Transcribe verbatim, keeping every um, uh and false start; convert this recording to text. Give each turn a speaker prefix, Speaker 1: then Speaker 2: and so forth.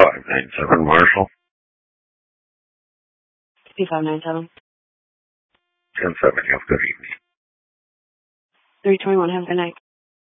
Speaker 1: five nine seven, Marshall.
Speaker 2: two five nine seven.
Speaker 1: ten seven, you have a good evening.
Speaker 2: three twenty-one, have a good night.